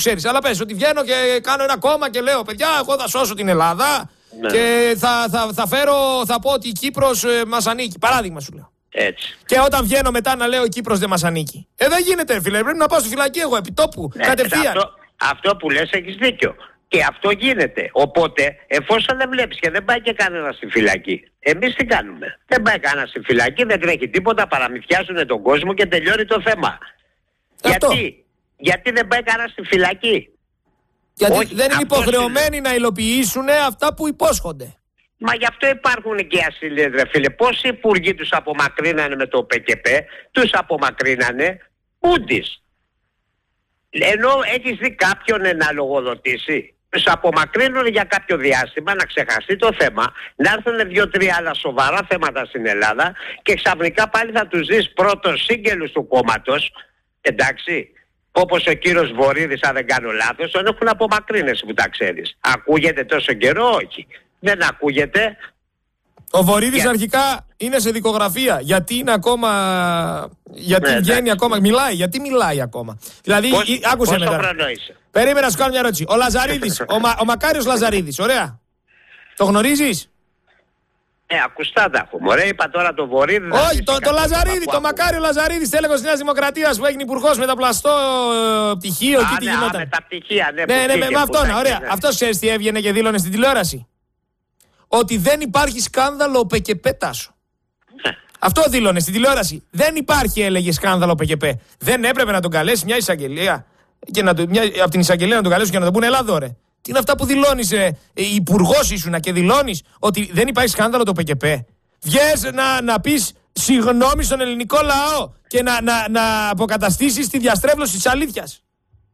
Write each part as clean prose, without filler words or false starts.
ξέρεις. Αλλά πες ότι βγαίνω και κάνω ένα κόμμα και λέω, παιδιά, εγώ θα σώσω την Ελλάδα και θα πω ότι η Κύπρος μας ανήκει. Παράδειγμα σου λέω. Έτσι. Και όταν βγαίνω μετά να λέω η Κύπρος δεν μας ανήκει. Δεν γίνεται, φίλε. Πρέπει να πάω στη φυλακή εγώ επί τόπου. Κατευθείαν. Αυτό που λες έχεις δίκιο. Και αυτό γίνεται. Οπότε, εφόσον δεν βλέπεις και δεν πάει και κανένα στη φυλακή, εμείς τι κάνουμε? Δεν πάει κανένα στη φυλακή, δεν τρέχει τίποτα, παραμυθιάζουν τον κόσμο και τελειώνει το θέμα. Γιατί δεν πάει κανένα στη φυλακή? Γιατί δεν είναι υποχρεωμένοι να υλοποιήσουν αυτά που υπόσχονται. Μα γι' αυτό υπάρχουν και οι ασύλοι, ρε φίλε. Πόσοι υπουργοί τους απομακρύνανε με το ΠΚΠ, τους απομακρύνανε ούντις. Ενώ έχεις δει κάποιον να λογοδοτήσει? Τους απομακρύνουν για κάποιο διάστημα, να ξεχαστεί το θέμα, να έρθουν 2-3 άλλα σοβαρά θέματα στην Ελλάδα και ξαφνικά πάλι θα τους δεις πρώτος σύγγελους του κόμματος, εντάξει, όπως ο κύριος Βορίδης, αν δεν κάνω λάθος, τον έχουν απομακρύνει, που τα ξέρεις. Ακούγεται τόσο καιρό? Όχι. Δεν ακούγεται. Ο Βορίδης αρχικά είναι σε δικογραφία. Γιατί είναι ακόμα. Γιατί βγαίνει ακόμα. Μιλάει. Γιατί μιλάει ακόμα? Δηλαδή, άκουσε με τώρα. Περίμενα να σου κάνω μια ερώτηση. Ο Λαζαρίδης, ο Μακάριος Λαζαρίδης, ωραία. Το γνωρίζεις? Ακουστά τα έχουμε. Ωραία, είπα τώρα το Βορίδη. Όχι, το Λαζαρίδη, το Μακάριο Λαζαρίδη, τέλεχος της Νέας Δημοκρατίας που έγινε υπουργός με τα πλαστό πτυχίο. Ναι, με τα πτυχία, ναι. Ναι, με αυτόν, ωραία. Αυτός ξέρεις τι έβγαινε και δήλωνε στην τηλεόραση? Ότι δεν υπάρχει σκάνδαλο ΠΚΠ, Τάσο. Αυτό δήλωνε στην τηλεόραση. Δεν υπάρχει, έλεγε, σκάνδαλο ΠΚΠ. Δεν έπρεπε να τον καλέσει μια εισαγγελία και από την εισαγγελία να τον καλέσουν και να τον πούνε, έλα δω, ρε. Τι είναι αυτά που δηλώνεις, υπουργός ήσουνα και δηλώνεις ότι δεν υπάρχει σκάνδαλο το ΠΚΠ? Βγες να πεις συγγνώμη στον ελληνικό λαό και να αποκαταστήσεις τη διαστρέβλωση της αλήθειας.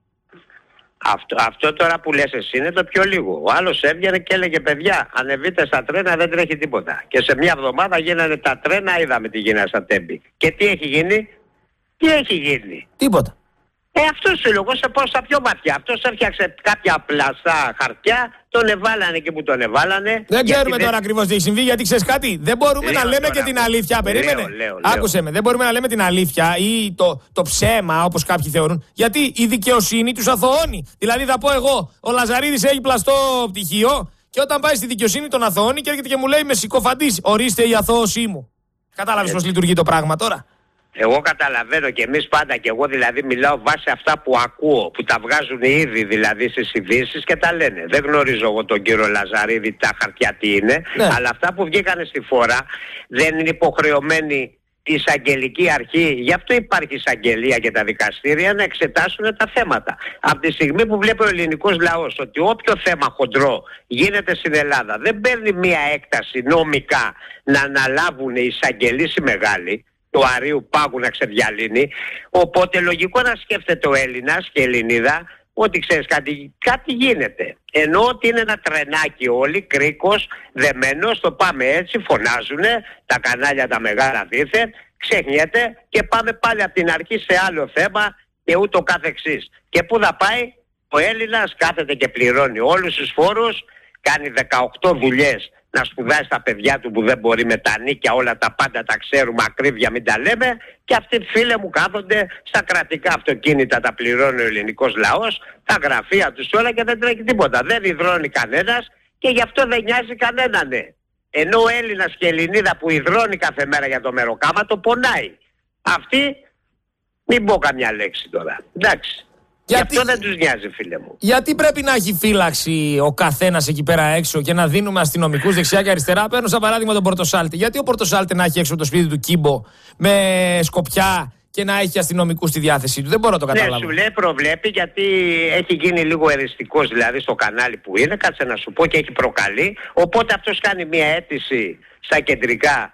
Αυτό τώρα που λες εσύ είναι το πιο λίγο. Ο άλλος έβγαινε και έλεγε, παιδιά, ανεβείτε στα τρένα, δεν τρέχει τίποτα. Και σε μια εβδομάδα γίνανε τα τρένα, είδαμε τι γίνανε στα Τέμπη. Και τι έχει γίνει? Τίποτα. Αυτό σου λέω, εγώ σε πάω στα πιο βαθιά. Αυτός έφτιαξε κάποια πλαστά χαρτιά, τον εβάλανε και που τον εβάλανε. Δεν ξέρουμε τώρα ακριβώς τι έχει συμβεί, γιατί ξέρεις κάτι? Δεν μπορούμε να λέμε και την αλήθεια. Περίμενε. Άκουσε με. Δεν μπορούμε να λέμε την αλήθεια ή το ψέμα, όπως κάποιοι θεωρούν. Γιατί η δικαιοσύνη τους αθωώνει. Δηλαδή θα πω εγώ, ο Λαζαρίδης έχει πλαστό πτυχίο και όταν πάει στη δικαιοσύνη τον αθωώνει και έρχεται και μου λέει με συκοφαντής, ορίστε η αθώωσή μου. Κατάλαβες πώς λειτουργεί το πράγμα τώρα? Εγώ καταλαβαίνω και εμείς πάντα, και εγώ δηλαδή μιλάω βάσει αυτά που ακούω, που τα βγάζουν ήδη δηλαδή στις ειδήσεις και τα λένε. Δεν γνωρίζω εγώ τον κύριο Λαζαρίδη τα χαρτιά τι είναι, αλλά αυτά που βγήκανε στη φορά δεν είναι υποχρεωμένοι η εισαγγελική αρχή, γι' αυτό υπάρχει εισαγγελία και τα δικαστήρια, να εξετάσουν τα θέματα. Από τη στιγμή που βλέπει ο ελληνικός λαός ότι όποιο θέμα χοντρό γίνεται στην Ελλάδα δεν παίρνει μία έκταση νομικά να αναλάβουν οι εισαγγελείς οι μεγάλοι, του Αρείου Πάγου να ξεδιαλύνει, οπότε λογικό να σκέφτεται ο Έλληνας και η Ελληνίδα ότι ξέρεις κάτι γίνεται. Ενώ ότι είναι ένα τρενάκι όλοι, κρίκος, δεμένος, το πάμε έτσι, φωνάζουνε, τα κανάλια τα μεγάλα δήθεν, ξεχνιέται και πάμε πάλι από την αρχή σε άλλο θέμα και ούτω καθεξής. Και πού θα πάει? Ο Έλληνας κάθεται και πληρώνει όλους τους φόρους, κάνει 18 δουλειές να σπουδάσει στα παιδιά του που δεν μπορεί, με τα νίκια όλα τα πάντα τα ξέρουμε, ακρίβεια μην τα λέμε, και αυτοί φίλε μου κάθονται στα κρατικά αυτοκίνητα, τα πληρώνει ο ελληνικός λαός, τα γραφεία τους όλα και δεν τρέχει τίποτα. Δεν υδρώνει κανένας και γι' αυτό δεν νοιάζει κανέναν. Ενώ ο Έλληνας και η Ελληνίδα που υδρώνει κάθε μέρα για το μεροκάματο πονάει. Αυτοί μην πω καμιά λέξη τώρα. Εντάξει. Γι' αυτό δεν τους νοιάζει, φίλε μου. Γιατί πρέπει να έχει φύλαξη ο καθένας εκεί πέρα έξω και να δίνουμε αστυνομικούς δεξιά και αριστερά? Παίρνω σαν παράδειγμα τον Πορτοσάλτη. Γιατί ο Πορτοσάλτη να έχει έξω το σπίτι του κύμπο με σκοπιά και να έχει αστυνομικούς στη διάθεσή του? Δεν μπορώ να το καταλάβω. Ναι, σου λέει προβλέπει, γιατί έχει γίνει λίγο εριστικός δηλαδή στο κανάλι που είναι, κάτσε να σου πω, και έχει προκαλεί. Οπότε αυτός κάνει μια αίτηση στα κεντρικά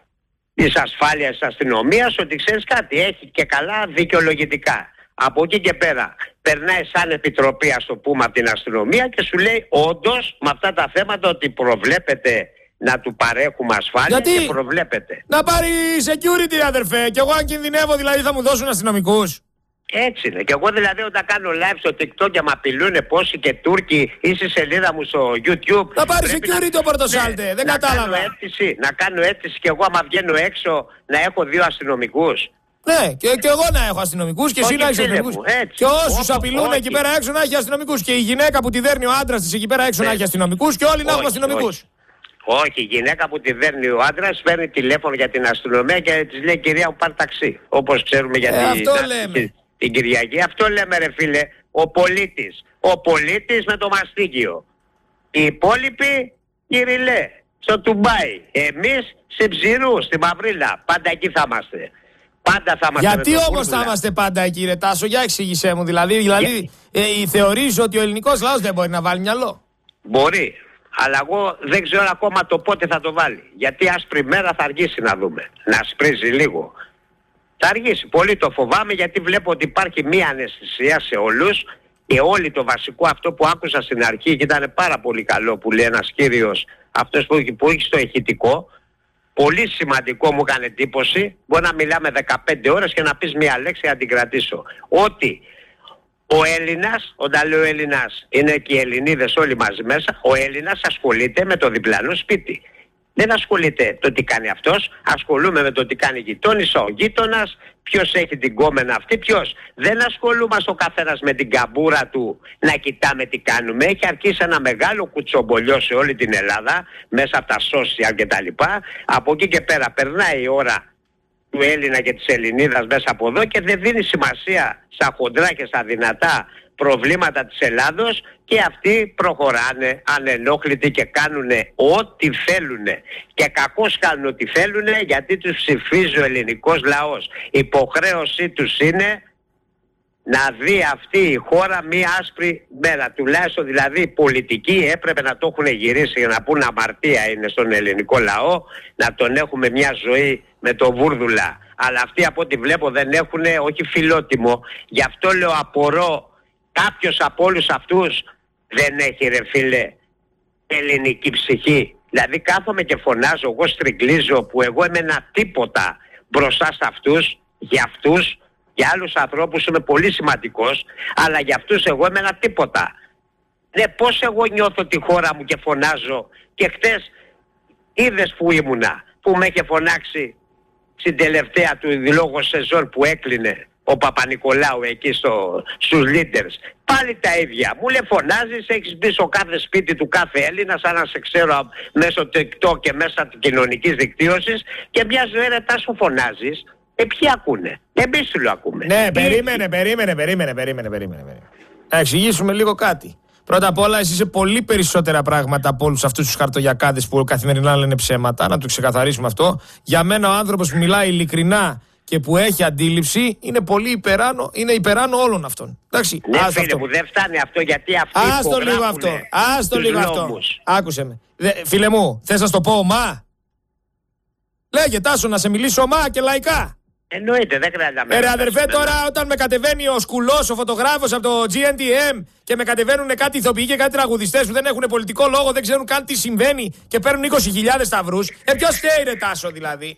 της ασφάλειας της αστυνομίας ότι ξέρεις κάτι, έχει και καλά δικαιολογητικά. Από εκεί και πέρα περνάει σαν επιτροπή, ας το πούμε, από την αστυνομία και σου λέει όντως με αυτά τα θέματα ότι προβλέπεται να του παρέχουμε ασφάλεια. Γιατί? Και προβλέπεται Να πάρει security, αδερφέ, και εγώ αν κινδυνεύω δηλαδή θα μου δώσουν αστυνομικούς? Έτσι είναι. Και εγώ δηλαδή όταν κάνω live στο TikTok και με απειλούν πόσοι και Τούρκοι ή στη σελίδα μου στο YouTube, να πάρει security ο Πορτοσάλτε. Δεν κατάλαβα. Να κάνω αίτηση και εγώ άμα βγαίνω έξω να έχω 2 αστυνομικούς. Ναι, και εγώ να έχω αστυνομικούς και εσύ να έχεις αστυνομικούς. Και όσους απειλούν εκεί πέρα έξω να έχει αστυνομικούς. Και η γυναίκα που τη δέρνει ο άντρας της εκεί πέρα έξω να έχει αστυνομικούς και όλοι να έχουμε αστυνομικούς. Όχι, η γυναίκα που τη δέρνει ο άντρας παίρνει τηλέφωνο για την αστυνομία και της λέει κυρία μου πάρει ταξί. Όπως ξέρουμε για την Κυριακή. Αυτό λέμε ρε φίλε. Ο πολίτης με το μαστίγιο. Οι υπόλοιποι κυριλέ. Στο Τουμπάι. Εμείς σε Ψηρού, στη Μαυρίλα. Πάντα εκεί θα είμαστε. Πάντα θα είμαστε. Γιατί όμως θα είμαστε πάντα εκεί ρε Τάσο, για εξήγησέ μου δηλαδή θεωρείς ότι ο ελληνικός λαός δεν μπορεί να βάλει μυαλό? Μπορεί, αλλά εγώ δεν ξέρω ακόμα το πότε θα το βάλει. Γιατί άσπρη μέρα θα αργήσει να δούμε, να σπρίζει λίγο. Θα αργήσει, πολύ το φοβάμαι γιατί βλέπω ότι υπάρχει μία αναισθησία σε όλους και όλοι το βασικό αυτό που άκουσα στην αρχή και ήταν πάρα πολύ καλό που λέει ένας κύριος, αυτός που έχει στο ηχητικό. Πολύ σημαντικό, μου έκανε εντύπωση, μπορεί να μιλάμε 15 ώρες και να πεις μία λέξη να την κρατήσω. Ότι ο Έλληνας, όταν λέω Έλληνας, είναι και οι Ελληνίδες όλοι μαζί μέσα, ο Έλληνας ασχολείται με το διπλανό σπίτι. Δεν ασχολείται το τι κάνει αυτός, ασχολούμαι με το τι κάνει η γειτόνισσα, ο γείτονας, ποιος έχει την κόμενα αυτή, ποιος. Δεν ασχολούμαστε ο καθένας με την καμπούρα του να κοιτάμε τι κάνουμε. Έχει αρχίσει ένα μεγάλο κουτσομπολιό σε όλη την Ελλάδα, μέσα από τα social κτλ. Από εκεί και πέρα περνάει η ώρα του Έλληνα και της Ελληνίδας μέσα από εδώ και δεν δίνει σημασία στα χοντρά και στα δυνατά προβλήματα της Ελλάδος και αυτοί προχωράνε ανενόχλητοι και κάνουν ό,τι θέλουν και κακώς κάνουν ό,τι θέλουν γιατί τους ψηφίζει ο ελληνικός λαός. Η υποχρέωσή τους είναι να δει αυτή η χώρα μία άσπρη μέρα. Τουλάχιστον δηλαδή οι πολιτικοί έπρεπε να το έχουν γυρίσει για να πούνε αμαρτία είναι στον ελληνικό λαό, να τον έχουμε μια ζωή με το βούρδουλα. Αλλά αυτοί από ό,τι βλέπω δεν έχουν, όχι φιλότιμο. Γι' αυτό λέω απορώ. Κάποιος από όλους αυτούς δεν έχει ρε φίλε ελληνική ψυχή. Δηλαδή κάθομαι και φωνάζω, εγώ στριγκλίζω που εγώ είμαι ένα τίποτα μπροστά σε αυτούς, για αυτούς, για άλλους ανθρώπους είμαι πολύ σημαντικός, αλλά για αυτούς εγώ είμαι ένα τίποτα. Ναι, πώς εγώ νιώθω τη χώρα μου και φωνάζω και χτες είδες που ήμουνα, που με είχε φωνάξει στην τελευταία του λόγω σεζόν που έκλεινε ο Παπα-Νικολάου εκεί στους leaders. Πάλι τα ίδια. Μου λέει φωνάζεις, έχεις μπει στο κάθε σπίτι του κάθε Έλληνα σαν να σε ξέρω μέσω TikTok και μέσα της κοινωνικής δικτύωσης και μια ζωή ρε Τάσο φωνάζεις. Ποιοι ακούνε? Εμείς του ακούμε. Ναι, περίμενε. Να εξηγήσουμε λίγο κάτι. Πρώτα απ' όλα, εσύ είσαι πολύ περισσότερα πράγματα από όλους αυτούς τους χαρτογιακάδες που καθημερινά λένε ψέματα. Να το ξεκαθαρίσουμε αυτό. Για μένα, ο άνθρωπος που μιλάει ειλικρινά και που έχει αντίληψη είναι πολύ υπεράνω όλων αυτών. Εντάξει, ναι, φίλε αυτό. Που δεν φτάνει αυτό γιατί αυτοί Άστο λίγο αυτό. Άκουσε με. Φίλε μου, θες να στο πω ομά? Λέγε Τάσο να σε μιλήσω ομά και λαϊκά. Εννοείται, δεν χρειάζεται. Ρε αδερφέ, τώρα όταν με κατεβαίνει ο Σκουλός, ο φωτογράφος από το GNTM και με κατεβαίνουν κάτι ηθοποιοί και κάτι τραγουδιστές που δεν έχουν πολιτικό λόγο, δεν ξέρουν καν τι συμβαίνει και παίρνουν 20.000 σταυρούς. Ποιος φταίει ρε Τάσο δηλαδή?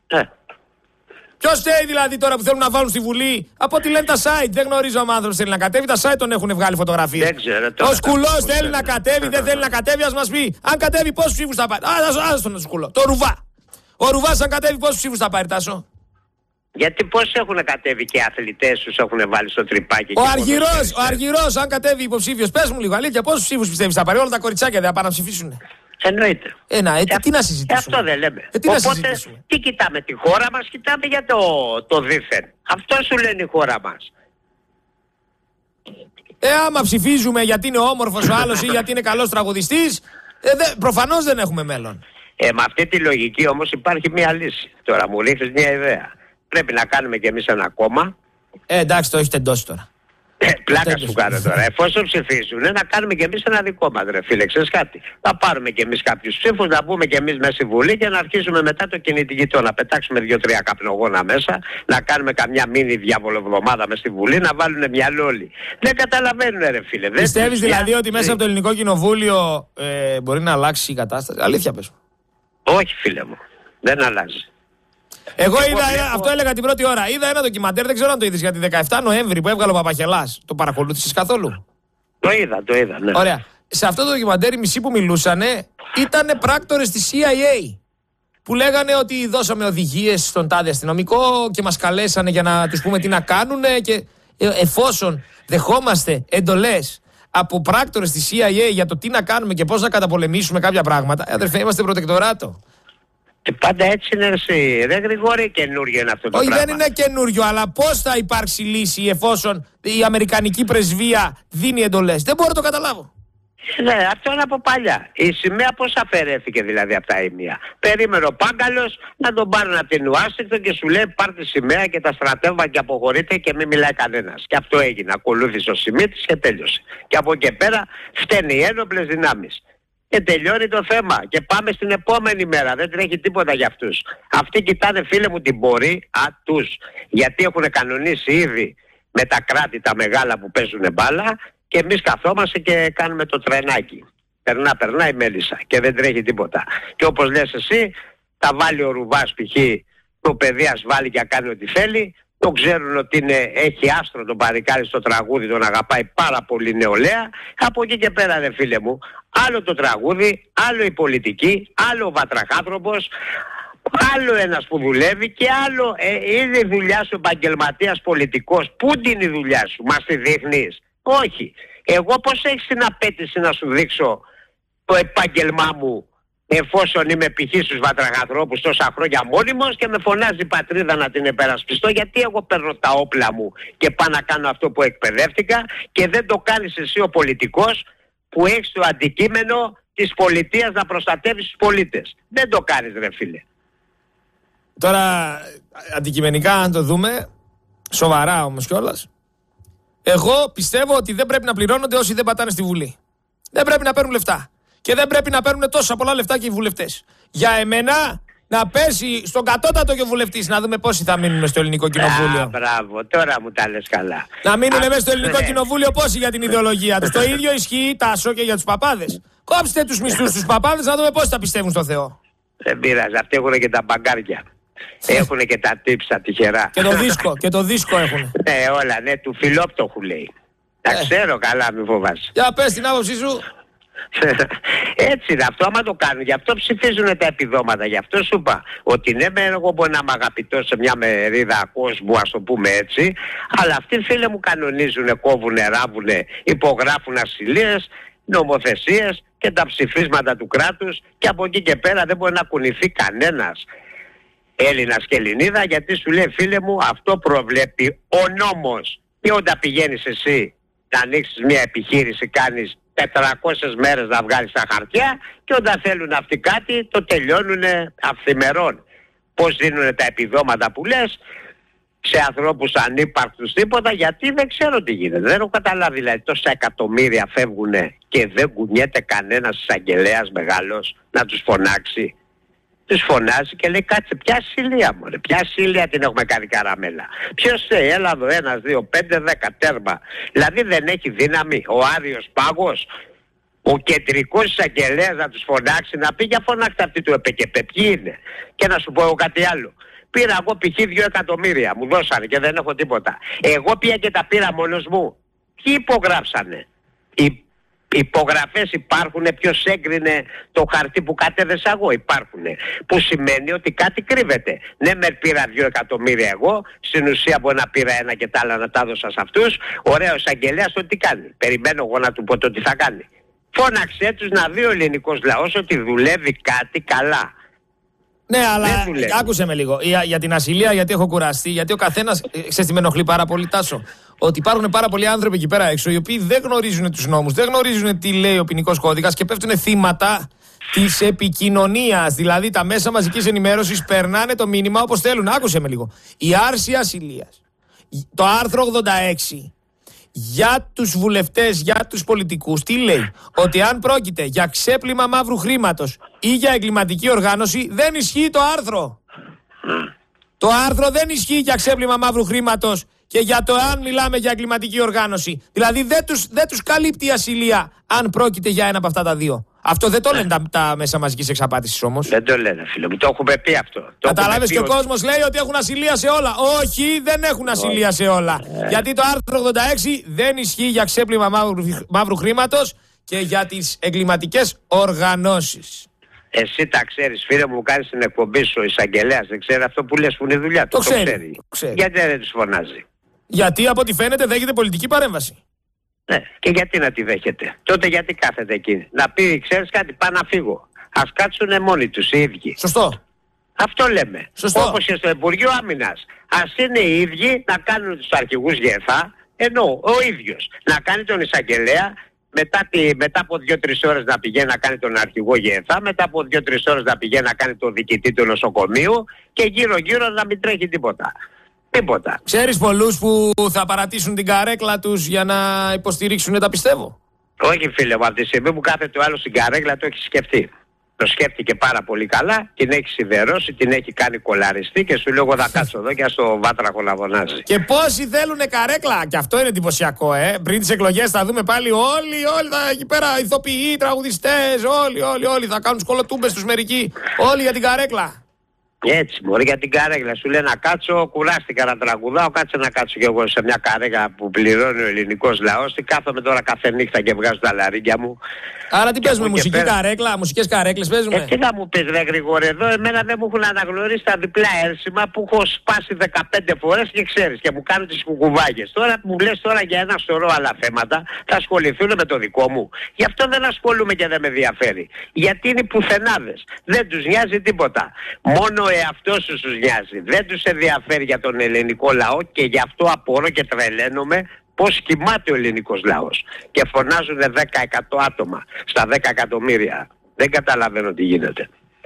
Ποιος φταίει δηλαδή τώρα που θέλουν να βάλουν στη Βουλή? Από ό,τι λένε τα site. Δεν γνωρίζω αν ο άνθρωπος θέλει να κατέβει. Τα site τον έχουν βγάλει φωτογραφίες. Δεν ξέρω, τώρα ο Σκουλός θέλει να κατέβει, δεν θέλει να κατέβει. Ας μας πει. Αν κατέβει, πόσους ψήφους θα πάρει? Άσο τον Σκουλό. Το Ρουβά. Ο Ρουβάς, αν κατέβει, πόσους ψήφους θα πάρει, Τάσο? Γιατί πώς έχουν κατέβει και οι αθλητές τους έχουν βάλει στο τρυπάκι? Ο Αργυρός, αν κατέβει υποψήφιος, πες μου λίγο αλήθεια, πόσους ψήφους πιστεύεις θα πάρει? Όλα τα κοριτσάκια δεν θα πάνε να ψηφίσουν. Εννοείται. Τι να συζητήσουμε? Αυτό δεν λέμε. Οπότε, τι κοιτάμε? Τη χώρα μας κοιτάμε για το δίθεν. Αυτό σου λένε η χώρα μας. Άμα ψηφίζουμε γιατί είναι όμορφος ο άλλος ή γιατί είναι καλός τραγουδιστής, προφανώς δεν έχουμε μέλλον. Με αυτή τη λογική όμως υπάρχει μια λύση. Τώρα μου ρίχνεις μια ιδέα. Πρέπει να κάνουμε κι εμείς ένα κόμμα. Εντάξει, το έχετε εντώσει τώρα. Πλάκα σου κάνω τώρα. Εφόσον ψηφίζουν, να κάνουμε κι εμείς ένα δικό μας, ρε φίλε. Ξέρεις κάτι? Θα πάρουμε κι εμείς κάποιους ψήφους, να μπούμε κι εμείς μέσα στη Βουλή και να αρχίσουμε μετά το κινητικητό. Να πετάξουμε 2-3 καπνογόνα μέσα, να κάνουμε καμιά μίνι διαβολοβδομάδα μέσα στη Βουλή, να βάλουν μυαλό όλοι. Δεν καταλαβαίνουν, ρε φίλε. Πιστεύεις δηλαδή ότι μέσα από το Ελληνικό Κοινοβούλιο μπορεί να αλλάξει η κατάσταση? Αλήθεια πες μου. Όχι, φίλε μου. Δεν αλλάζει. Εγώ αυτό έλεγα την πρώτη ώρα. Είδα ένα ντοκιμαντέρ, δεν ξέρω αν το είδες, για τη 17 Νοέμβρη που έβγαλε ο Παπαχελάς. Το παρακολούθησες καθόλου? Το είδα, ναι. Ωραία. Σε αυτό το ντοκιμαντέρ οι μισοί που μιλούσανε ήταν πράκτορες της CIA. που λέγανε ότι δώσαμε οδηγίες στον τάδε αστυνομικό και μας καλέσανε για να τους πούμε τι να κάνουν και εφόσον δεχόμαστε εντολές από πράκτορες της CIA για το τι να κάνουμε και πώς να καταπολεμήσουμε κάποια πράγματα, αδερφέ, είμαστε προτεκτοράτο. Και πάντα έτσι είναι εσύ. Δεν Γρηγόρη, καινούριο είναι αυτό το πράγμα. Όχι, δεν είναι καινούριο, αλλά πώς θα υπάρξει λύση εφόσον η Αμερικανική πρεσβεία δίνει εντολές? Δεν μπορώ να το καταλάβω. Ναι, αυτό είναι από παλιά. Η σημαία πώς αφαιρέθηκε δηλαδή από τα ήμια? Περίμενε ο Πάγκαλος να τον πάρουν από την Ουάσιγκτον και σου λέει πάρ' τη σημαία και τα στρατεύματα και αποχωρείτε και μην μιλάει κανένας. Και αυτό έγινε. Ακολούθησε ο Σιμίτης και τέλειωσε. Και από εκεί πέρα φταίνει οι ένοπλες δυνάμεις. Και τελειώνει το θέμα. Και πάμε στην επόμενη μέρα. Δεν τρέχει τίποτα για αυτούς. Αυτοί κοιτάνε, φίλε μου, την πορεία τους. Γιατί έχουν κανονίσει ήδη με τα κράτη τα μεγάλα που παίζουν μπάλα. Και εμείς καθόμαστε και κάνουμε το τρενάκι. Περνά η μέλισσα και δεν τρέχει τίποτα. Και όπως λες εσύ, τα βάλει ο Ρουβάς π.χ. το παιδί ας βάλει και κάνει ό,τι θέλει. Το ξέρουν ότι έχει άστρο τον παρικάρι στο τραγούδι, τον αγαπάει πάρα πολύ νεολαία. Από εκεί και πέρα, ρε φίλε μου, άλλο το τραγούδι, άλλο η πολιτική, άλλο ο βατραχάνθρωπος, άλλο ένας που δουλεύει και άλλο είναι η δουλειά σου επαγγελματίας πολιτικός. Πού είναι η δουλειά σου, μας τη δείχνεις? Όχι. Εγώ πώς έχεις την απέτηση να σου δείξω το επάγγελμά μου εφόσον είμαι π.χ. στους βατραχανθρώπους τόσα χρόνια μόνιμος και με φωνάζει η πατρίδα να την επερασπιστώ? Γιατί εγώ παίρνω τα όπλα μου και πάω να κάνω αυτό που εκπαιδεύτηκα και δεν το κάνεις εσύ ο πολιτικός που έχεις το αντικείμενο της πολιτείας να προστατεύεις τους πολίτες? Δεν το κάνεις, ρε φίλε. Τώρα αντικειμενικά αν το δούμε, σοβαρά όμως κιόλας, εγώ πιστεύω ότι δεν πρέπει να πληρώνονται όσοι δεν πατάνε στη Βουλή. Δεν πρέπει να παίρνουν λεφτά. Και δεν πρέπει να παίρνουν τόσα πολλά λεφτά και οι βουλευτές. Για εμένα να πέσει στον κατώτατο και ο βουλευτής, να δούμε πόσοι θα μείνουν στο ελληνικό κοινοβούλιο. Μπράβο, τώρα μου τα λες καλά. Να μείνουν μέσα στο ελληνικό κοινοβούλιο πόσοι για την ιδεολογία τους. Το ίδιο ισχύει, Τάσο, και για τους παπάδες. Κόψτε τους μισθούς στους παπάδες να δούμε πόσοι θα πιστεύουν στο Θεό. Δεν πειράζει, αυτοί έχουν και τα μπαγκάρια. Έχουν και τα tips τα τυχερά. Και το δίσκο έχουν. Ναι, όλα, ναι, του φιλόπτωχου λέει. Τα ξέρω καλά, μη φοβάσαι. Για πες την άποψή σου. Έτσι είναι αυτό, άμα το κάνουν. Γι' αυτό ψηφίζουν τα επιδόματα. Γι' αυτό σου είπα ότι ναι, εγώ μπορεί να είμαι αγαπητός σε μια μερίδα κόσμου, ας το πούμε έτσι, αλλά αυτοί, φίλε μου, κανονίζουν, κόβουνε, ράβουνε, υπογράφουν ασυλίες, νομοθεσίες και τα ψηφίσματα του κράτους και από εκεί και πέρα δεν μπορεί να κουνηθεί κανένας Έλληνας και Ελληνίδα, γιατί σου λέει, φίλε μου, αυτό προβλέπει ο νόμος. Και όταν πηγαίνεις εσύ να ανοίξεις μια επιχείρηση, κάνεις 400 μέρες να βγάλεις τα χαρτιά και όταν θέλουν αυτοί κάτι το τελειώνουν αυθημερών. Πώς δίνουν τα επιδόματα που λες σε ανθρώπους ανύπαρκτους τίποτα? Γιατί δεν ξέρω τι γίνεται. Δεν έχω καταλάβει, δηλαδή τόσα εκατομμύρια φεύγουν και δεν κουνιέται κανένας εισαγγελέας μεγάλος να τους φωνάξει. Τους φωνάζει και λέει, κάτσε, ποια ασυλία μωρέ, ποια ασυλία την έχουμε κάνει καραμέλα? Ποιος έλα εδώ, 1, 2, 5, 10 τέρμα? Δηλαδή δεν έχει δύναμη ο Άριος Πάγος, ο κεντρικός εισαγγελέας, να τους φωνάξει, να πει για φωνάξτε αυτοί του ΕΠΚΕ, ποιοι είναι? Και να σου πω εγώ κάτι άλλο. Πήρα εγώ π.χ. 2 εκατομμύρια, μου δώσανε και δεν έχω τίποτα. Εγώ πια και τα πήρα μόνος μου. Ποιοι υπογράψανε? Υπογραφές υπάρχουν, ποιος έγκρινε το χαρτί που κατέδεσα εγώ? Υπάρχουν. Που σημαίνει ότι κάτι κρύβεται. Ναι, με πήρα 2 εκατομμύρια εγώ, στην ουσία μπορεί να πήρα 1 και τα άλλα να τα δώσα σε αυτούς. Ωραίος εισαγγελέας το τι κάνει? Περιμένω εγώ να του πω το τι θα κάνει. Φώναξέ τους να δει ο ελληνικός λαός ότι δουλεύει κάτι καλά. Ναι, αλλά άκουσε με λίγο. Για την ασυλία, γιατί έχω κουραστεί, γιατί ο καθένας, ξέρεις τι με ενοχλεί πάρα πολύ, Τάσο? Ότι υπάρχουν πάρα πολλοί άνθρωποι εκεί πέρα έξω οι οποίοι δεν γνωρίζουν τους νόμους, δεν γνωρίζουν τι λέει ο ποινικός κώδικας και πέφτουν θύματα της επικοινωνίας. Δηλαδή τα μέσα μαζικής ενημέρωσης περνάνε το μήνυμα όπως θέλουν. Άκουσε με λίγο. Η άρση ασυλίας, το άρθρο 86. Για τους βουλευτές, για τους πολιτικούς, τι λέει? Ότι αν πρόκειται για ξέπλυμα μαύρου χρήματος ή για εγκληματική οργάνωση, δεν ισχύει το άρθρο. Το άρθρο δεν ισχύει για ξέπλυμα μαύρου χρήματος και για το αν μιλάμε για εγκληματική οργάνωση. Δηλαδή δεν τους καλύπτει η ασυλία αν πρόκειται για ένα από αυτά τα δύο. Αυτό δεν το λένε τα μέσα μαζικής εξαπάτησης όμως. Δεν το λένε, φίλε μου, το έχουμε πει αυτό. Καταλάβες, και ο κόσμος λέει ότι έχουν ασυλία σε όλα. Όχι, δεν έχουν ασυλία σε όλα. Γιατί το άρθρο 86 δεν ισχύει για ξέπλυμα μαύρου χρήματος και για τις εγκληματικές οργανώσεις. Εσύ τα ξέρεις, φίλε μου, κάνεις την εκπομπή σου, ο εισαγγελέας δεν ξέρει αυτό που λες που είναι η δουλειά του. Το ξέρει. Γιατί δεν τους φωνάζει? Γιατί από ό,τι φαίνεται δέχεται πολιτική παρέμβαση. Ναι, και γιατί να τη δέχεται? Τότε γιατί κάθεται εκεί? Να πει, ξέρεις κάτι, πάω να φύγω. Ας κάτσουνε μόνοι τους οι ίδιοι. Σωστό. Αυτό λέμε. Σωστό. Όπως και στο Υπουργείο Άμυνας. Ας είναι οι ίδιοι να κάνουν τους αρχηγούς ΓΕΘΑ, ενώ ο ίδιος να κάνει τον εισαγγελέα, μετά από 2-3 ώρες να πηγαίνει να κάνει τον αρχηγό ΓΕΘΑ, μετά από 2-3 ώρες να πηγαίνει να κάνει τον διοικητή του νοσοκομείου και γύρω-γύρω να μην τρέχει τίποτα. Τίποτα. Ξέρεις πολλούς που θα παρατήσουν την καρέκλα τους για να υποστηρίξουν τα πιστεύω? Όχι, φίλε μου, από τη στιγμή που κάθεται ο άλλος στην καρέκλα το έχει σκεφτεί. Το σκέφτηκε πάρα πολύ καλά, την έχει σιδερώσει, την έχει κάνει κολαριστή και σου λέω εγώ θα κάτσω εδώ και στο βάτραχο να φωνάζει. Και πόσοι θέλουνε καρέκλα, και αυτό είναι εντυπωσιακό, Πριν τις εκλογές θα δούμε πάλι όλοι θα εκεί πέρα, ηθοποιοί, τραγουδιστές, όλοι θα κάνουν σκολοτούμπες τους μερικοί, όλοι για την καρέκλα. Έτσι, μωρέ, για την καρέκλα. Σου λέει να κάτσω, κουράστηκα να τραγουδάω, κάτσε να κάτσω κι εγώ σε μια καρέκλα που πληρώνει ο ελληνικός λαός. Τι κάθομαι τώρα κάθε νύχτα και βγάζω τα λαρίκια μου. Άρα τι παίζουμε, μουσική καρέκλα, μουσικές καρέκλες παίζουμε? Τι να μου πεις ρε Γρηγόρη, εδώ εμένα δεν μου έχουν αναγνωρίσει τα διπλά έρσημα που έχω σπάσει 15 φορές και ξέρεις και μου κάνουν τις κουκουβάγες. Τώρα μου λες τώρα για ένα σωρό άλλα θέματα, θα ασχοληθούν με το δικό μου. Γι' αυτό δεν ασχολούμαι και δεν με ενδιαφέρει. Γιατί είναι πουθενάδες. Δεν τους νοιάζει τίποτα. Μόνο εαυτός τους νοιάζει. Δεν τους ενδιαφέρει για τον ελληνικό λαό και γι' αυτό απορώ και τρελαίνομαι πώς κοιμάται ο ελληνικός λαός. Και φωνάζουν 10-100 άτομα στα 10 εκατομμύρια. Δεν καταλαβαίνω τι γίνεται.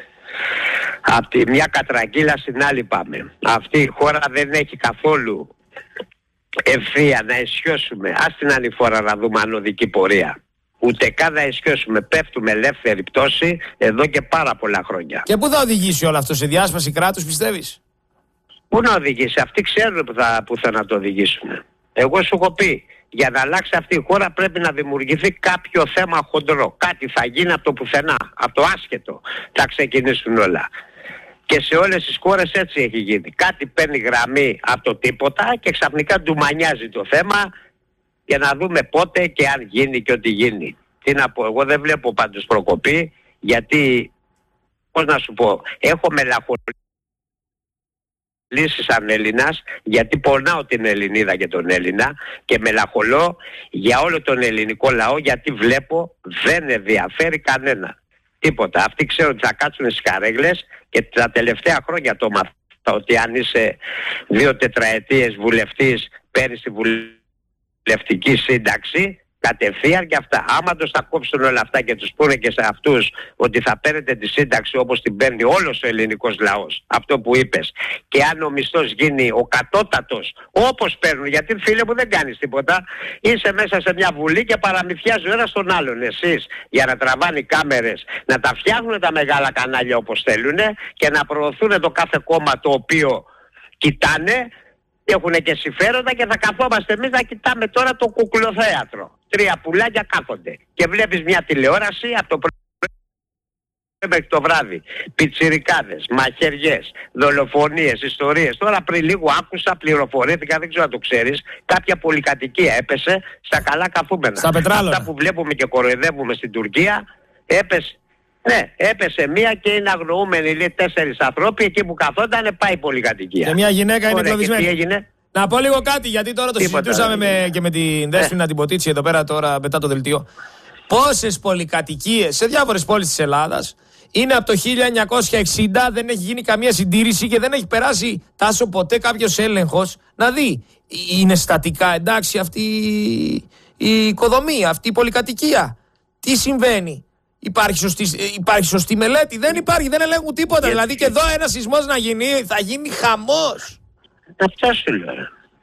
Από τη μια κατραγγύλα στην άλλη πάμε. Αυτή η χώρα δεν έχει καθόλου ευθεία να ισιώσουμε. Ας την ανηφόρα να δούμε αν οδική πορεία. Ούτε καν να ισιώσουμε. Πέφτουμε ελεύθερη πτώση εδώ και πάρα πολλά χρόνια. Και πού θα οδηγήσει όλο αυτό, σε διάσπαση κράτους πιστεύεις? Πού να οδηγήσει? Αυτοί ξέρουν που θα να το οδηγήσουν. Εγώ σου έχω πει, για να αλλάξει αυτή η χώρα πρέπει να δημιουργηθεί κάποιο θέμα χοντρό. Κάτι θα γίνει από το πουθενά, από το άσχετο θα ξεκινήσουν όλα. Και σε όλες τις χώρες έτσι έχει γίνει. Κάτι παίρνει γραμμή από το τίποτα και ξαφνικά ντουμανιάζει το θέμα για να δούμε πότε και αν γίνει και ό,τι γίνει. Τι να πω, εγώ δεν βλέπω πάντως προκοπή, γιατί, πώς να σου πω, έχω μελαγχολήσει σαν Έλληνας, γιατί πονάω την Ελληνίδα και τον Έλληνα και μελαγχολώ για όλο τον ελληνικό λαό, γιατί βλέπω δεν ενδιαφέρει κανένα. Τίποτα. Αυτοί ξέρουν ότι θα κάτσουν στις καρέγλες και τα τελευταία χρόνια το μάθα ότι αν είσαι 2 τετραετίες βουλευτής παίρνεις τη βουλευτική σύνταξη κατευθείαν και αυτά. Άμα τους τα κόψουν όλα αυτά και τους πούνε και σε αυτούς ότι θα παίρνετε τη σύνταξη όπως την παίρνει όλος ο ελληνικός λαός, αυτό που είπες, και αν ο μισθός γίνει ο κατώτατος όπως παίρνουν, γιατί φίλε μου δεν κάνεις τίποτα, είσαι μέσα σε μια βουλή και παραμυθιάζει ο ένας τον άλλον. Εσείς για να τραβάνε κάμερες, να τα φτιάχνουν τα μεγάλα κανάλια όπως θέλουν και να προωθούν το κάθε κόμμα το οποίο κοιτάνε. Έχουν και συμφέροντα και θα καθόμαστε εμείς να κοιτάμε τώρα το κουκλοθέατρο. 3 πουλάκια κάθονται και βλέπεις μια τηλεόραση από το πρωί μέχρι το βράδυ. Πιτσιρικάδες, μαχαιριές, δολοφονίες, ιστορίες. Τώρα πριν λίγο άκουσα, πληροφορήθηκα, δεν ξέρω αν το ξέρεις, κάποια πολυκατοικία έπεσε στα καλά καθούμενα. Στα πετράλωνα. Αυτά που βλέπουμε και κοροϊδεύουμε στην Τουρκία, έπεσε. Ναι, έπεσε μία και είναι αγνοούμενοι, λέει 4 ανθρώποι, εκεί που καθότανε πάει η πολυκατοικία. Και μια γυναίκα είναι εγκλωβισμένη. Τι έγινε? Να πω λίγο κάτι, γιατί τώρα το συζητούσαμε και με την Δέσποινα την Ποτίτσι εδώ πέρα τώρα μετά το δελτίο. Πόσες πολυκατοικίες σε διάφορες πόλεις της Ελλάδας είναι από το 1960, δεν έχει γίνει καμία συντήρηση και δεν έχει περάσει τάσο ποτέ κάποιος έλεγχος να δει. Είναι στατικά εντάξει αυτή η οικοδομή, αυτή η πολυκατοικία? Τι συμβαίνει? Υπάρχει σωστή μελέτη? Δεν υπάρχει, δεν ελέγχουν τίποτα. Δηλαδή και εδώ ένα σεισμός να γίνει, θα γίνει χαμός. Αυτό σου λέω.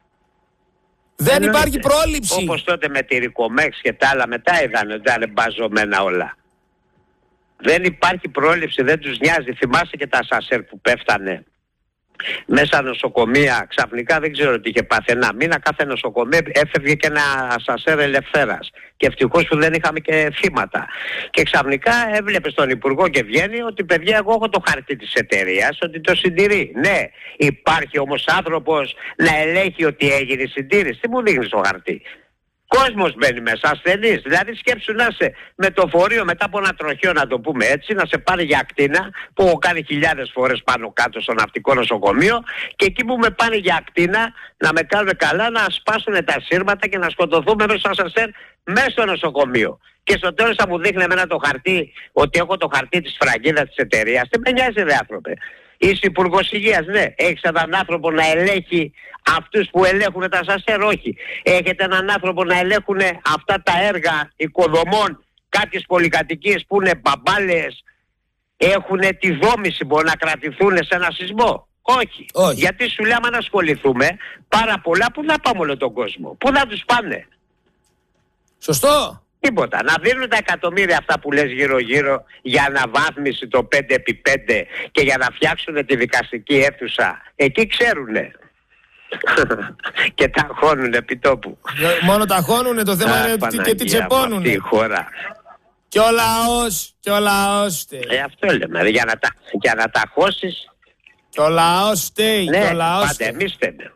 Δεν υπάρχει πρόληψη. Όπως τότε με τη Ρικομέξ και τα άλλα μετά είδαν ότι ήταν μπαζωμένα όλα. Δεν υπάρχει πρόληψη, δεν τους νοιάζει. Θυμάσαι και τα σασέρ που πέφτανε μέσα νοσοκομεία, ξαφνικά δεν ξέρω τι είχε πάθει. Ένα μήνα κάθε νοσοκομείο έφευγε και ένα σασέρ ελευθέρας. Και ευτυχώς που δεν είχαμε και θύματα. Και ξαφνικά έβλεπε τον Υπουργό και βγαίνει ότι παιδιά, εγώ έχω το χαρτί της εταιρείας, ότι το συντηρεί. Ναι, υπάρχει όμως άνθρωπος να ελέγχει ότι έγινε η συντήρηση. Τι μου δείχνει το χαρτί? Κόσμος μπαίνει μέσα, ασθενείς. Δηλαδή σκέψου να είσαι με το φορείο μετά από ένα τροχείο, να το πούμε έτσι, να σε πάρει για ακτίνα, που έχω κάνει χιλιάδες φορές πάνω κάτω στο ναυτικό νοσοκομείο, και εκεί που με πάνε για ακτίνα να με κάνουν καλά, να σπάσουν τα σύρματα και να σκοτωθούμε μέσα στο ασανσέρ μέσα στο νοσοκομείο. Και στο τέλος θα μου δείχνει εμένα το χαρτί, ότι έχω το χαρτί της φραγίδας της εταιρείας. Τι με νοιάζει, ρε άνθρωπε. Είσαι υπουργός υγείας, ναι. Έχεις έναν άνθρωπο να ελέγχει αυτούς που ελέγχουν τα ασανσέρ? Όχι. Έχετε έναν άνθρωπο να ελέγχουν αυτά τα έργα οικοδομών, κάποιες πολυκατοικίες που είναι μπαμπάλες, έχουν τη δόμηση, μπορεί να κρατηθούν σε ένα σεισμό? Όχι. Γιατί σου λέμε να ασχοληθούμε πάρα πολλά, πού θα πάμε όλο τον κόσμο? Πού θα τους πάνε? Σωστό. Τίποτα. Να δίνουν τα εκατομμύρια αυτά που λες γύρω-γύρω για αναβάθμιση το 5x5 και για να φτιάξουν τη δικαστική αίθουσα. Εκεί ξέρουνε. Και τα χώνουνε επί τόπου. Μόνο τα χώνουνε, το θέμα είναι και τι τσεπώνουνε. Αυτή η χώρα. Και ο λαός. Αυτό λέμε. Για να τα χώσεις. Και ο λαός φταίει. Ναι, πάντα εμείς φταίμε.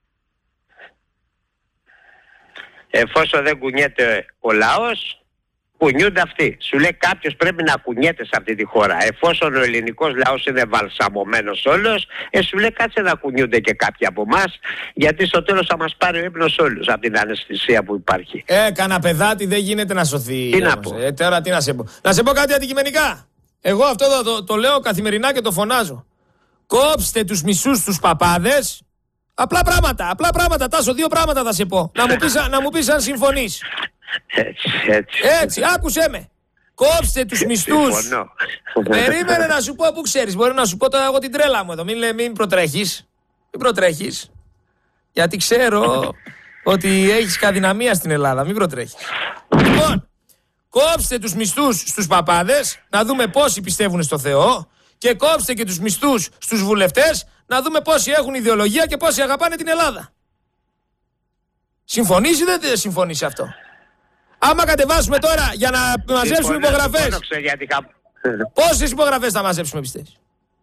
Εφόσον δεν κουνιέται ο λαός, κουνιούνται αυτοί. Σου λέει κάποιος πρέπει να κουνιέται σε αυτή τη χώρα. Εφόσον ο ελληνικός λαός είναι βαλσαμωμένος όλος, σου λέει κάτσε να κουνιούνται και κάποιοι από εμάς, γιατί στο τέλος θα μας πάρει ο ύπνος όλους από την αναισθησία που υπάρχει. Κάνα παιδάτη δεν γίνεται να σωθεί. Τι να πω. Τώρα τι να σε πω. Να σε πω κάτι αντικειμενικά. Εγώ αυτό το λέω καθημερινά και το φωνάζω. Κόψτε τους μισούς τους παπάδες. Απλά πράγματα, Τάσο, δύο πράγματα θα σε πω. Να μου πεις αν συμφωνείς. Έτσι, άκουσέ με. Κόψτε τους μισθούς. Περίμενε να σου πω, που ξέρεις. Μπορεί να σου πω τώρα εγώ την τρέλα μου εδώ. Μην προτρέχεις. Γιατί ξέρω ότι έχεις καδυναμία στην Ελλάδα. Μην προτρέχεις. Λοιπόν, κόψτε τους μισθούς στους παπάδες, να δούμε πόσοι πιστεύουν στο Θεό. Και κόψτε και τους μισθούς στους βουλευτές, να δούμε πόσοι έχουν ιδεολογία και πόσοι αγαπάνε την Ελλάδα. Συμφωνείς ή δεν συμφωνείς αυτό? Άμα κατεβάσουμε τώρα για να μαζέψουμε υπογραφές, πόσες υπογραφές θα μαζέψουμε, πιστεύεις?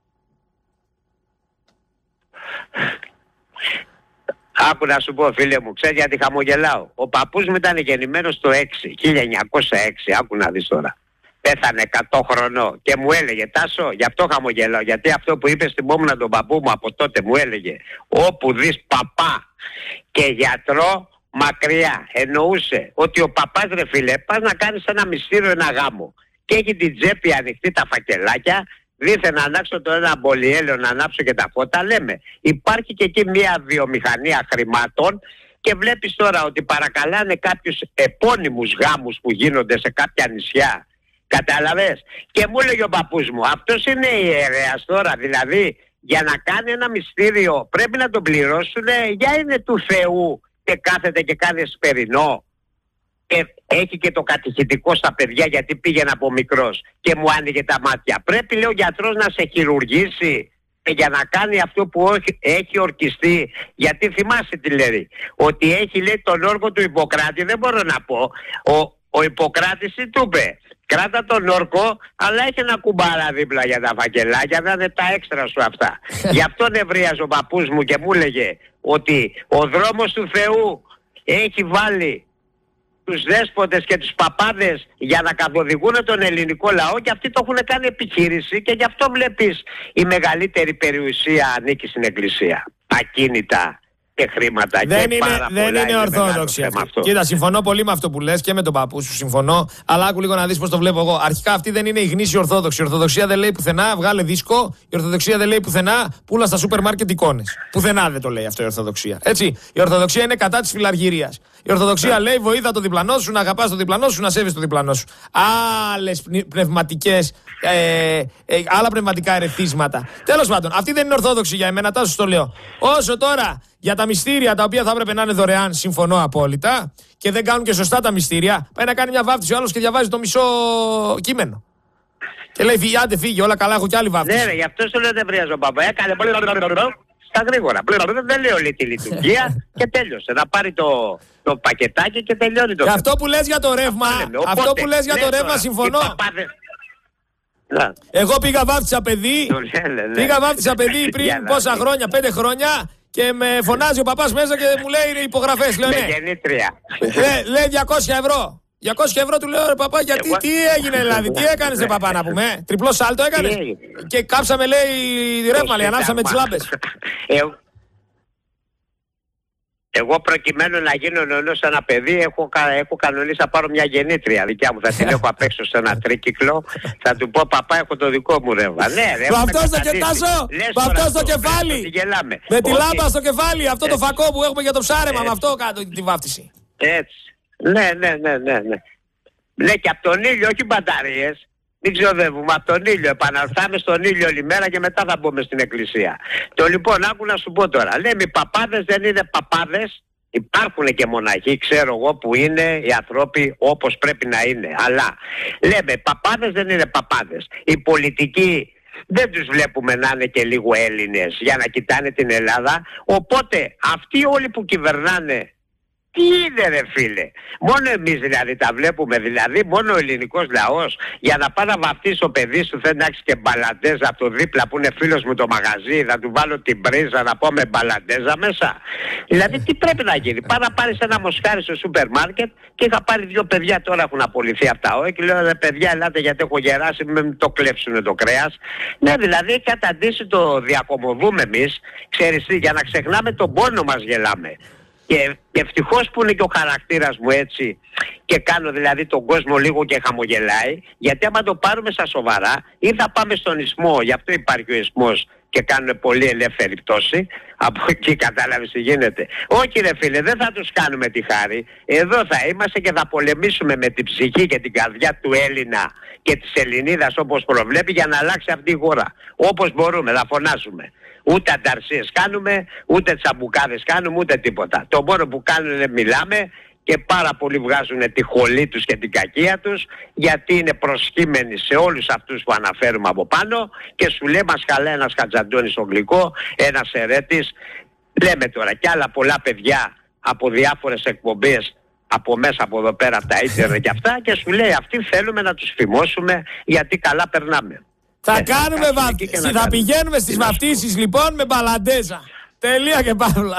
Άκου να σου πω, φίλε μου, ξέρεις γιατί χαμογελάω? Ο παππούς μου ήταν γεννημένος το 1906, άκου να δεις τώρα. Πέθανε 100 χρονών και μου έλεγε, Τάσο, γι' αυτό χαμογελάω, γιατί αυτό που είπε θυμόμουν τον παππού μου από τότε, μου έλεγε, όπου δεις παπά και γιατρό μακριά. Εννοούσε ότι ο παπάς, ρε φίλε, πας να κάνεις ένα μυστήριο, ένα γάμο, και έχει την τσέπη ανοιχτή, τα φακελάκια, δίθεν να ανάξω το ένα μπολιέλαιο, να ανάψω και τα φώτα. Λέμε, υπάρχει και εκεί μια βιομηχανία χρημάτων. Και βλέπεις τώρα ότι παρακαλάνε κάποιους επώνυμους γάμους που γίνονται σε κάποια νησιά. Κατάλαβες? Και μου έλεγε ο παππούς μου, αυτός είναι ιερέας τώρα, δηλαδή για να κάνει ένα μυστήριο πρέπει να τον πληρώσουν, για είναι του Θεού και κάθεται και κάνει εσπερινό και έχει και το κατηχητικό στα παιδιά, γιατί πήγαινε από μικρός και μου άνοιγε τα μάτια. Πρέπει, λέει, ο γιατρός να σε χειρουργήσει για να κάνει αυτό που έχει ορκιστεί, γιατί θυμάσαι τι λέει, ότι έχει, λέει, τον όρκο του Ιπποκράτη. Δεν μπορώ να πω, ο Ιπποκράτης τι του είπε? Κράτα τον όρκο, αλλά έχει ένα κουμπάρα δίπλα για τα φακελάκια, να είναι τα έξτρα σου αυτά. Γι' αυτό νευρίαζε ο παππούς μου και μου έλεγε ότι ο δρόμος του Θεού έχει βάλει τους δέσποτες και τους παπάδες για να καθοδηγούν τον ελληνικό λαό, και αυτοί το έχουν κάνει επιχείρηση, και γι' αυτό βλέπεις η μεγαλύτερη περιουσία ανήκει στην Εκκλησία. Ακίνητα και χρήματα. Δεν είναι ορθόδοξη αυτό. Κοίτα, συμφωνώ πολύ με αυτό που λες και με τον παππού σου συμφωνώ, αλλά άκου λίγο να δεις πώς το βλέπω εγώ. Αρχικά αυτή δεν είναι η γνήσια Ορθόδοξη. Η Ορθοδοξία δεν λέει πουθενά βγάλε δίσκο. Η Ορθοδοξία δεν λέει πουθενά πουλά στα σούπερ μάρκετ εικόνες. Πουθενά δεν το λέει αυτό η Ορθοδοξία. Έτσι. Η Ορθοδοξία είναι κατά της φιλαργυρίας. Η Ορθοδοξία λέει βοήθα το διπλανό σου, να αγαπάς το διπλανό σου, να σέβεις το διπλανό σου. Άλλα πνευματικά ερεθίσματα. Τέλος πάντων, αυτή δεν είναι Ορθόδοξη για εμένα, Τάσο το λέω. Όσο τώρα για τα μυστήρια τα οποία θα έπρεπε να είναι δωρεάν, συμφωνώ απόλυτα, και δεν κάνουν και σωστά τα μυστήρια, πάει να κάνει μια βάφτιση ο άλλος και διαβάζει το μισό κείμενο. Και λέει, άντε φύγε, όλα καλά, έχω κι άλλη βάφτιση. Ναι, γι' αυτό σου λέω δεν βρίζω ο παπά. Έκανε πολύ στα γρήγορα. Δεν λέει όλη τη λειτουργία και τέλειωσε. Να πάρει το πακετάκι και τελειώνει το. Και αυτό που λες για το ρεύμα, συμφωνώ. Εγώ πήγα βάφτισα παιδί. Πήγα βάφτισα παιδί πριν πόσα χρόνια, 5 χρόνια, και με φωνάζει ο παπάς μέσα και μου λέει υπογραφές. Λέω ναι. Γεννήτρια. Λέει 200 ευρώ. 200 ευρώ του λέω ρε παπά, γιατί τι έγινε δηλαδή, τι έκανες ρε παπά να πούμε, τριπλό σάλτο έκανες και κάψαμε λέει ρεύμα, λέει, ανάψαμε τις λάμπες. Εγώ προκειμένου να γίνω νονός σε ένα παιδί έχω κανονίσει να πάρω μια γεννήτρια δικιά μου. Θα την έχω απ' έξω σε ένα τρίκυκλο. Θα του πω παπά έχω το δικό μου ρεύμα. Ναι ρε. Με αυτό στο κετάσο, με αυτό στο κεφάλι. Με τη λάμπα στο κεφάλι, αυτό το φακό που έχουμε για το ψάρεμα, με αυτό κάτω τη βάφτιση. Έτσι. Ναι. Ναι και από τον ήλιο, όχι μπαταρίες. Μην ξοδεύουμε από τον ήλιο. Επαναρθάμε στον ήλιο όλη μέρα και μετά θα μπούμε στην εκκλησία. Το λοιπόν, άκου να σου πω τώρα. Λέμε οι παπάδες δεν είναι παπάδες. Υπάρχουν και μοναχοί, ξέρω εγώ, που είναι οι άνθρωποι όπως πρέπει να είναι. Αλλά λέμε παπάδες δεν είναι παπάδες. Οι πολιτικοί δεν τους βλέπουμε να είναι και λίγο Έλληνες για να κοιτάνε την Ελλάδα. Οπότε αυτοί όλοι που κυβερνάνε, τι είναι ρε φίλε, μόνο εμείς δηλαδή τα βλέπουμε, δηλαδή μόνο ο ελληνικός λαός για να πάει να βαφτίσει το παιδί σου θέλει να έχεις και μπαλαντέζα από το δίπλα που είναι φίλος μου το μαγαζί, θα του βάλω την πρίζα να πω με μπαλαντέζα μέσα. Δηλαδή τι πρέπει να γίνει, πάει να πάρεις ένα μοσχάρι στο σούπερ μάρκετ και είχα πάρει 2 παιδιά τώρα έχουν απολυθεί από τα ΟΕ και λέω ρε παιδιά ελάτε γιατί έχω γεράσει μην το κλέψουνε το κρέας. Ναι δηλαδή έχει καταντήσει το διακομωδούμε εμείς, ξέρεις τι, για να ξεχνάμε τον πόνο μας γελάμε. Και ευτυχώς που είναι και ο χαρακτήρας μου έτσι και κάνω δηλαδή τον κόσμο λίγο και χαμογελάει, γιατί άμα το πάρουμε στα σοβαρά ή θα πάμε στον ισμό, γι' αυτό υπάρχει οισμός και κάνουν πολύ ελεύθερη πτώση, από εκεί κατάλαβες τι γίνεται. Όχι ρε φίλε, δεν θα τους κάνουμε τη χάρη, εδώ θα είμαστε και θα πολεμήσουμε με την ψυχή και την καρδιά του Έλληνα και της Ελληνίδας όπως προβλέπει για να αλλάξει αυτή η χώρα. Όπως μπορούμε, θα φωνάζουμε. Ούτε ανταρσίες κάνουμε, ούτε τσαμπουκάδες κάνουμε, ούτε τίποτα. Το μόνο που κάνουν είναι μιλάμε και πάρα πολλοί βγάζουν τη χολή τους και την κακία τους γιατί είναι προσχήμενοι σε όλους αυτούς που αναφέρουμε από πάνω και σου λέει μας χαλάει ένας Χατζαντώνης στο γλυκό, ένας Ερέτης. Λέμε τώρα κι άλλα πολλά παιδιά από διάφορες εκπομπές από μέσα από εδώ πέρα από τα ίντερνετ και αυτά και σου λέει αυτοί θέλουμε να τους φημώσουμε γιατί καλά περνάμε. Θα κάνουμε θα πηγαίνουμε στις βαφτίσεις λοιπόν με μπαλαντέζα. Τελεία και παύλα.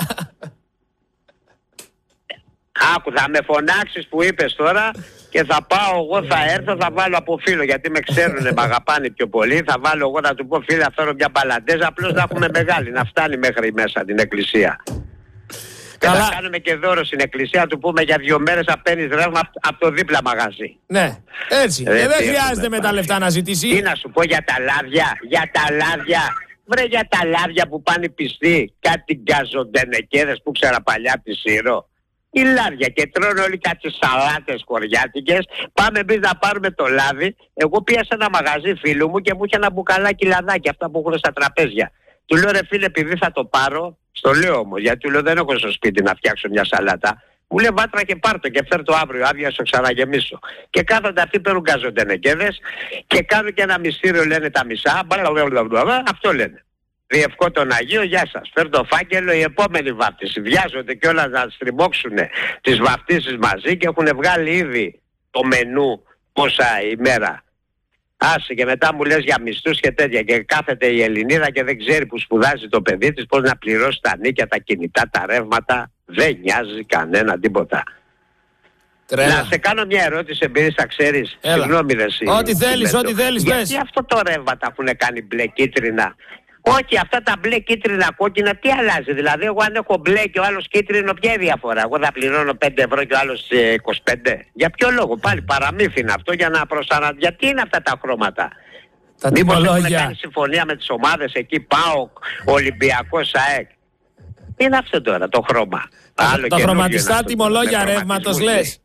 Άκου θα με φωνάξεις που είπες τώρα και θα πάω εγώ θα έρθω θα βάλω από φίλο γιατί με ξέρουνε με αγαπάνε πιο πολύ. Θα βάλω εγώ θα του πω φίλε αυτό είναι μια μπαλαντέζα απλώς να έχουμε μεγάλη να φτάνει μέχρι μέσα την εκκλησία. Και θα κάνουμε και δώρο στην εκκλησία του πούμε για 2 μέρες θα παίρνεις ρεύμα από το δίπλα μαγαζί. Ναι, έτσι. Δεν χρειάζεται με τα λεφτά να ζητήσει. Τι να σου πω για τα λάδια, Βρε για τα λάδια που πάνε πιστοί, κάτι γκαζοντενεκέδες που ξέρα παλιά από τη Σύρο. Η λάδια και τρώνε όλοι κάτι σαλάτες κοριάτικες. Πάμε εμείς να πάρουμε το λάδι. Εγώ πήγα σε ένα μαγαζί φίλου μου και μου είχε ένα μπουκαλάκι λαδάκι, αυτά που έχουν στα τραπέζια. Του λέω ρε φίλε επειδή θα το πάρω, στο λέω όμως γιατί του λέω δεν έχω στο σπίτι να φτιάξω μια σαλάτα. Μου λέει βάτρα και πάρτο και φέρ το αύριο άδεια στο ξαναγεμίσω. Και κάθονται αυτοί παίρνουν γκαζοντενεκέδες και κάνουν και ένα μυστήριο λένε τα μισά. Αυτό λένε. Διευκό τον Αγίο, γεια σας. Φέρ το φάκελο η επόμενη βάφτιση. Βιάζονται κιόλας να στριμώξουν τις βαφτίσεις μαζί και έχουν βγάλει ήδη το μενού πόσα ημέρα. Άσε και μετά μου λες για μισθούς και τέτοια και κάθεται η Ελληνίδα και δεν ξέρει που σπουδάζει το παιδί της πώς να πληρώσει τα νίκια, τα κινητά, τα ρεύματα. Δεν νοιάζει κανένα τίποτα. Τρέλα. Να σε κάνω μια ερώτηση επειδή θα ξέρεις. Συγγνώμη ρε εσύ. Ό,τι θέλεις πες. Γιατί αυτό το ρεύμα τα έχουν κάνει μπλε κίτρινα. Όχι αυτά τα μπλε κίτρινα κόκκινα τι αλλάζει. Δηλαδή εγώ αν έχω μπλε και ο άλλος κίτρινο ποια είναι η διαφορά. Εγώ θα πληρώνω 5 ευρώ και ο άλλος 25. Για ποιο λόγο πάλι παραμύθι είναι αυτό για να προσανατολίσουμε. Γιατί είναι αυτά τα χρώματα. Μήπως έχουν κάνει συμφωνία με τις ομάδες εκεί ΠΑΟΚ, Ολυμπιακός, ΑΕΚ. Τι είναι αυτό τώρα το χρώμα. Τα χρωματιστά τιμολόγια ρεύματος λες.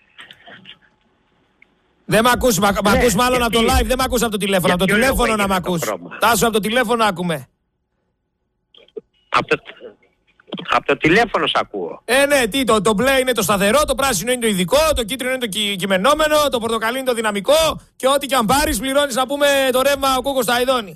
Δεν μ' ακούς, μ' ακούς μάλλον από το live, δεν μ' ακούς από το τηλέφωνο. Από το τηλέφωνο να μ' ακούς. Τάσο, από το τηλέφωνο άκουμε. Από το τηλέφωνο σ' ακούω. Ναι, τι, το μπλε είναι το σταθερό, το πράσινο είναι το ειδικό, το κίτρινο είναι το κειμενόμενο, το πορτοκαλί είναι το δυναμικό και ό,τι και αν πάρεις πληρώνεις να πούμε το ρεύμα ο Κούκος τα Αηδόνη.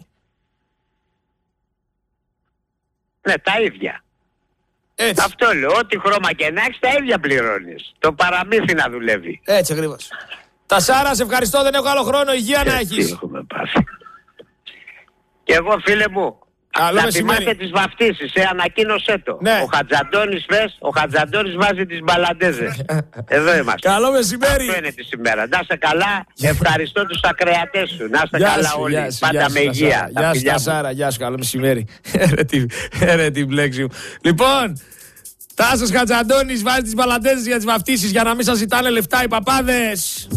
Ναι, τα ίδια. Έτσι. Αυτό λέω, ό,τι χρώμα και να έχεις τα ίδια πληρώνεις. Το παραμύθι να δουλεύει. Έτσι ακριβώς. Τα Σάρα, σε ευχαριστώ, δεν έχω άλλο χρόνο, υγεία να έχεις. Έχουμε πάθει. Και εγώ φίλε μου, Να θυμάστε τις βαφτίσεις, ανακοίνωσέ το. Ναι. Ο Χατζαντώνης βάζει τις μπαλαντέζες. Εδώ είμαστε. Καλό μεσημέρι. Αυτό είναι τη σήμερα. Να είστε καλά. Ευχαριστώ τους ακροατές σου. Να είστε καλά όλοι. Πάντα με υγεία. Γεια σου Τασάρα, γεια σου, καλό μεσημέρι. Ρε την μπλέξη μου. Λοιπόν, Τάσος Χατζαντώνης βάζει τις μπαλαντέζες για τις βαφτίσεις για να μην σας ζητάνε λεφτά οι παπάδες.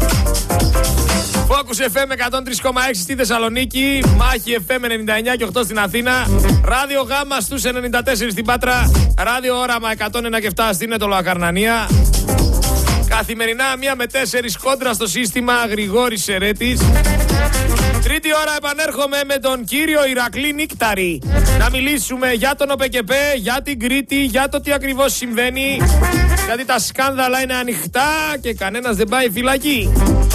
Focus FM 103,6 στη Θεσσαλονίκη, Μάχη FM 99 και 8 στην Αθήνα, Ράδιο Γάμα στους 94 στην Πάτρα, Ράδιο Όραμα 101 και 7 στην Ετωλοακαρνανία. Καθημερινά 1 με 4 κόντρα στο σύστημα, Γρηγόρης Σερέτης. Τρίτη ώρα επανέρχομαι με τον κύριο Ηρακλή Νίκταρη. Να μιλήσουμε για τον ΟΠΕΚΕΠΕ, για την Κρήτη, για το τι ακριβώς συμβαίνει. Γιατί τα σκάνδαλα είναι ανοιχτά και κανένας δεν πάει φυλακή.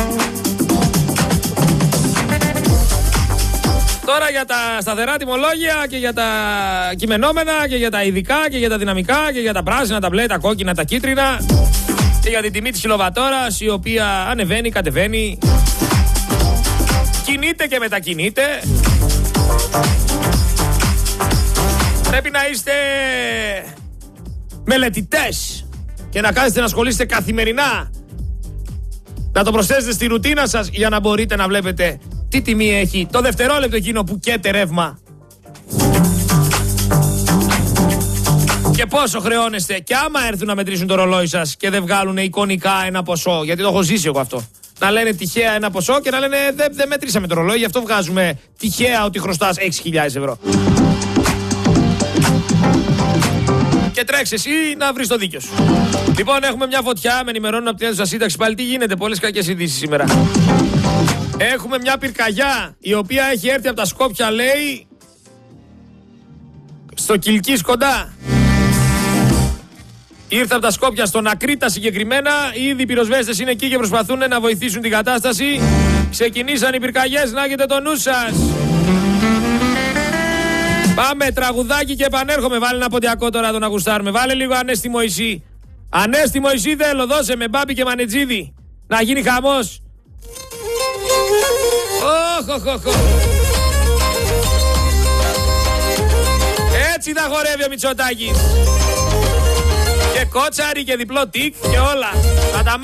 Τώρα για τα σταθερά τιμολόγια και για τα κειμενόμενα και για τα ειδικά και για τα δυναμικά και για τα πράσινα, τα μπλε, τα κόκκινα, τα κίτρινα και για την τιμή της κιλοβατόρας η οποία ανεβαίνει, κατεβαίνει, κινείται και μετακινείται. Πρέπει να είστε μελετητές και να κάθεστε να ασχολείστε καθημερινά, να το προσθέσετε στη ρουτίνα σας για να μπορείτε να βλέπετε τι τιμή έχει το δευτερόλεπτο εκείνο που καίτε ρεύμα και πόσο χρεώνεστε, και άμα έρθουν να μετρήσουν το ρολόι σας και δεν βγάλουν εικονικά ένα ποσό, γιατί το έχω ζήσει εγώ αυτό, να λένε τυχαία ένα ποσό και να λένε δεν μετρήσαμε το ρολόι, γι' αυτό βγάζουμε τυχαία ότι χρωστάς 6.000 ευρώ. Και τρέξε εσύ να βρεις το δίκιο σου. Λοιπόν, έχουμε μια φωτιά, με ενημερώνουν από την αίθουσα σύνταξη. Πάλι τι γίνεται, πολλές κακές ειδήσεις σήμερα. Έχουμε μια πυρκαγιά η οποία έχει έρθει από τα Σκόπια, λέει, στο Κιλκής κοντά. Ήρθε από τα Σκόπια στον Ακρίτα συγκεκριμένα. Ήδη οι πυροσβέστες είναι εκεί και προσπαθούν να βοηθήσουν την κατάσταση. Ξεκινήσαν οι πυρκαγιές, να έχετε το νου σας. Πάμε τραγουδάκι και επανέρχομαι. Βάλε ένα ποντιακό τώρα τον ακουστάρουμε. Βάλε λίγο Ανέστη Μωυσή. Ανέστη Μωυσή θέλω, δώσε με Μπάμπη και Μανετζίδη. Να γίνει χαμός. Έτσι θα χορεύει ο Μητσοτάκης. Και κότσαρι και διπλό τικ και όλα.